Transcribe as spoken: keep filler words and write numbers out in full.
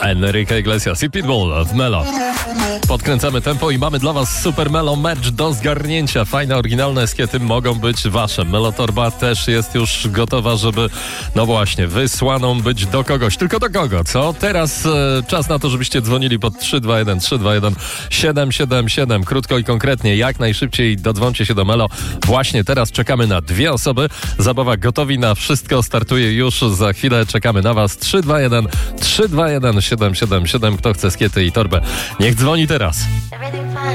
Enrique Iglesias i Pitbull w Melo. Podkręcamy tempo i mamy dla was super Melo Merch do zgarnięcia. Fajne, oryginalne eskiety mogą być wasze. Melo Torba też jest już gotowa, żeby, no właśnie, wysłaną być do kogoś. Tylko do kogo, co? Teraz e, czas na to, żebyście dzwonili pod trzy dwa jeden trzy dwa jeden siedem siedem siedem. Krótko i konkretnie, jak najszybciej dodzwońcie się do Melo. Właśnie teraz czekamy na dwie osoby. Zabawa Gotowi na Wszystko startuje już za chwilę. Czekamy na was. trzy dwa jeden trzy dwa jeden siedem siedem siedem. Kto chce skiety i torbę, niech dzwoni teraz.